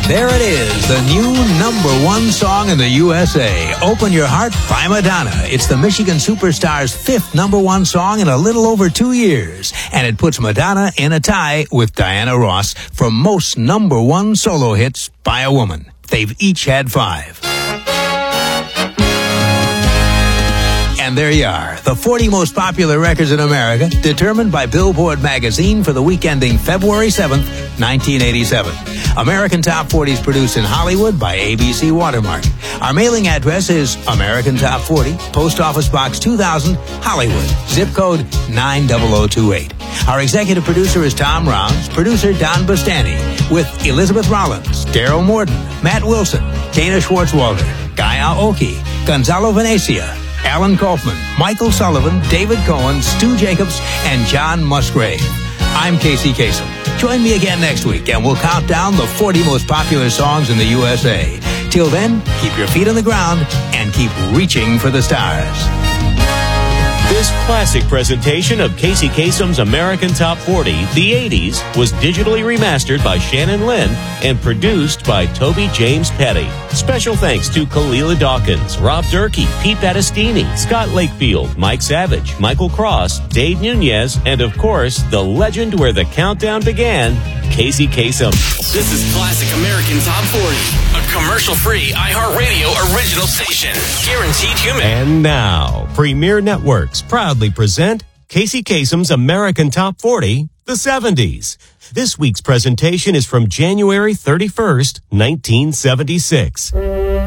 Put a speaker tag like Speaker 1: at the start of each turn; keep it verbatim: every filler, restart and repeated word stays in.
Speaker 1: There it is, the new number one song in the U S A. Open Your Heart by Madonna. It's the Michigan Superstar's fifth number one song in a little over two years. And it puts Madonna in a tie with Diana Ross for most number one solo hits by a woman. They've each had five. And there you are, the forty most popular records in America, determined by Billboard magazine for the week ending February seventh, nineteen eighty-seven. American Top forty is produced in Hollywood by A B C Watermark. Our mailing address is American Top forty, Post Office Box two thousand, Hollywood, zip code nine zero zero two eight. Our executive producer is Tom Rounds, producer Don Bustani, with Elizabeth Rollins, Daryl Morton, Matt Wilson, Dana Schwartzwalder, Guy Aoki, Gonzalo Venecia, Alan Kaufman, Michael Sullivan, David Cohen, Stu Jacobs, and John Musgrave. I'm Casey Kasem. Join me again next week, and we'll count down the forty most popular songs in the U S A. Till then, keep your feet on the ground and keep reaching for the stars.
Speaker 2: This classic presentation of Casey Kasem's American Top forty, the eighties, was digitally remastered by Shannon Lynn and produced by Toby James Petty. Special thanks to Kalila Dawkins, Rob Durkee, Pete Battistini, Scott Lakefield, Mike Savage, Michael Cross, Dave Nunez, and of course, the legend where the countdown began, Casey Kasem.
Speaker 3: This is Classic American Top forty, a commercial-free iHeartRadio original station. Guaranteed human.
Speaker 2: And now, Premier Networks proudly present Casey Kasem's American Top forty, the seventies. This week's presentation is from January thirty-first, nineteen seventy-six.